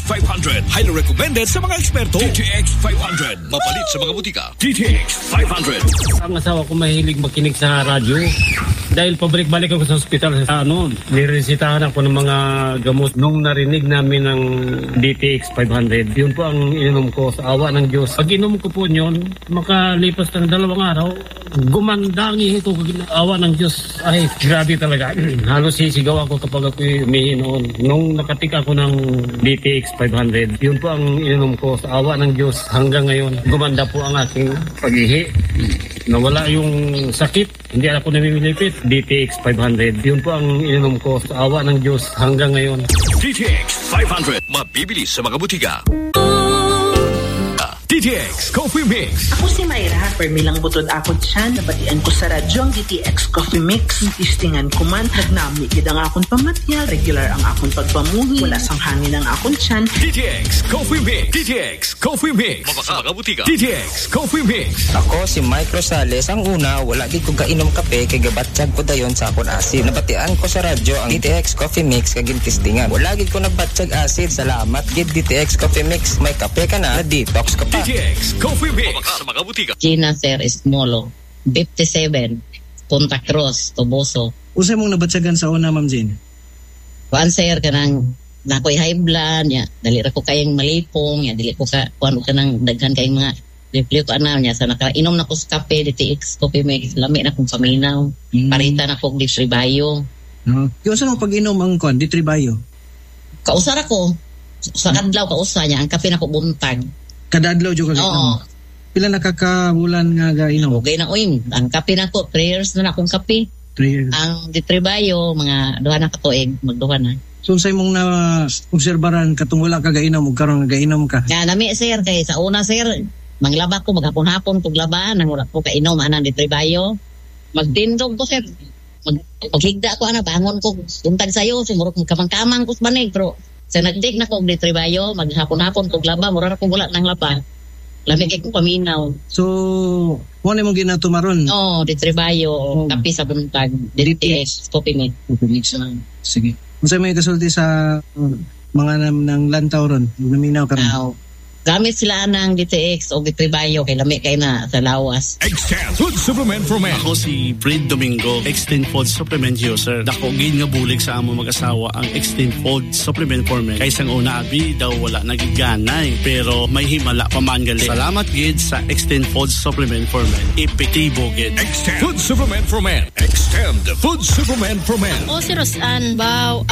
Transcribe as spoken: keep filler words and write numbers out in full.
five hundred. Highly recommended sa mga eksperto. D T X five hundred. Mapalit sa mga butika. D T X five hundred. Ang asawa ko mahilig makinig sa radyo. Dahil pabalik-balik ako sa ospital, sa ano, niresitahan ako ng mga gamot. Nung narinig namin ng D T X five hundred, yun po ang ininom ko sa awa ng Diyos. Pag inom ko po yun, makalipas ng dalawang araw, gumandangi ito. Awa ng Diyos, ay grabe talaga. Halos sisigaw ako kapag ako umihi noon. Nung nakatik ako ng D T X five hundred, yun po ang ininom ko sa awa ng Diyos. Hanggang ngayon, gumanda po ang aking pag-ihi. Nawala yung sakit, hindi ako namimilipit. D T X five hundred, yun po ang ininom ko sa awa ng Diyos hanggang ngayon. D T X five hundred, mabibili sa mga butika. D T X Coffee Mix. Ako si Mayra, permilang butod ako dyan, nabatian ko sa radyo ang D T X Coffee Mix. Istingan ko man, nagnami gid ang akong pamatyal, regular ang akong pagpamuhi, wala sang hangin ang akong tiyan. D T X Coffee Mix. D T X Coffee Mix. Mabaka mga butika. D T X Coffee Mix. Ako si Mike Rosales. Ang una, wala gid ko kainom kape kay gabatsyag ko dayon sa akong asid. Nabatian ko sa radyo ang D T X Coffee Mix kagin tistingan. Wala gid ko nabatsyag asid. Salamat gid D T X Coffee Mix. May kape ka na, detox ka pa. D T X Coffee Mix. Mabaka sa mga butika. Gina Sir Esmolo, fifty-seven, Punta Cruz, Toboso. Usay mong nabatsyagan sa una, Ma'am Jean? Kuan sir, kanang nakoy high blood, ya, dali ra ko kayong malipong, ya, dili ko ka, kuan ka nang daghan kayong mga liplip ana niya, sa nakainom na ko sa kape, D T X Coffee Mix, lami na kong paminaw, mm. parita na kong distribayo. Uh-huh. Yung saan mo pag-inom ang kuan, distribayo? Kausara ko, sa kadlaw kausa niya, ang kape na ko buntag. Kadadlaw jo ka Oo. Pila nakakabulan nga gainom? Okay na uy, ang kape na ko, three years na na akong kape. three years. Ang distribayo, mga duha na katuig, magduha na. So say mong na obserbaran katong wala ka gainom ug karon nga gainom ka. Nga nami sir kay sa una sir, manglaba ko maghapon-hapon kog laba nang wala ko kainom anang ditribayo. Magtindog ko sir. Mag paghigda ko ana bangon ko buntag sayo siguro kamang-kamang ko sa banig pero sa nagdig na kog ditribayo maghapon-hapon kog laba mura ra ko wala nang laba. Lamig kay ko paminaw. So wala mong ginatumaron? Oo, oh, ditribayo, oh. Kape sa buntag, D T X Coffee Mix. Sige. Unsa may kasulti sa uh, mga nam ng lantaw ron? Naminaw ka ron? Oh. Gamit sila ng D T X o ditribayo kay lami kay na sa lawas. Extend Food Supplement for Men. Ako si Fred Domingo, Extend Food Supplement user. Dako gin nga bulig sa amo mag-asawa ang Extend Food Supplement for Men. Kaysang una abi daw wala nagiganay pero may himala pa man gali. Salamat gid sa Extend Food Supplement for Men. Epektibo gid. Extend Food Supplement for Men. Extend Food Supplement for Men. O si Rosan Bao.